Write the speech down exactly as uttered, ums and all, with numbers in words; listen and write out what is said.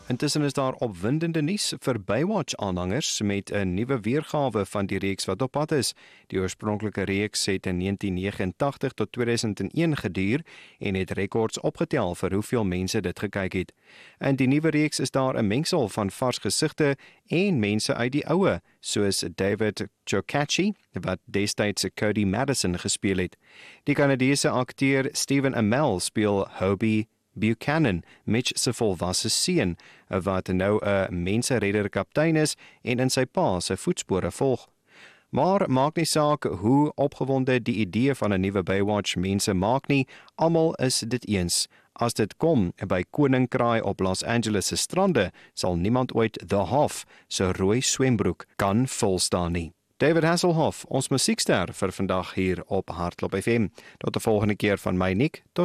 Intussen is daar opwindende nuus vir Baywatch-aanhangers met 'n nuwe weergawe van die reeks wat op pad is. Die oorspronklike reeks het in negentien negenentagtig tot tweeduisend een geduur en het rekords opgetel vir hoeveel mense dit gekyk het. In die nuwe reeks is daar 'n mengsel van vars gesigte en mense uit die oue, soos David Chokachi, wat destyds Cody Madison gespeel het. Die Kanadese akteur Stephen Amell speel Hobie Buchanan, Mitch se volwasse seun, wat nou 'n menseredder kaptein is en in sy pa se voetspore volg. Maar maak nie saak hoe opgewonde die idee van 'n nuwe Baywatch mense maak nie, almal is dit eens. As dit kom by Koningkraai op Los Angeles se strande, sal niemand ooit The Hoff se rooi swembroek kan volstaan nie. David Hasselhoff, ons musiekster vir vandag hier op Hardklop F M. Tot die volgende keer van my Nick, tot